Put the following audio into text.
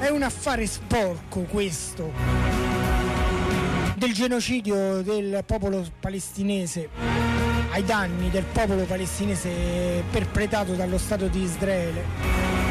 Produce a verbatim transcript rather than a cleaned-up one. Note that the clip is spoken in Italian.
È un affare sporco questo, del genocidio del popolo palestinese ai danni del popolo palestinese perpetrato dallo Stato di Israele.